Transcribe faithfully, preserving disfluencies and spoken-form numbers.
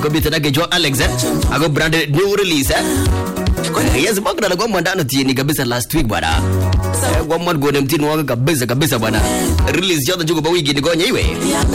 Kabisa na kejo Alex ako brand new release yes bakna na kwa mwandano tieni kabisa last week bwana kwa mwana gone mtini wanga kabisa kabisa bwana release yote juko ba wiki ni gonye iwe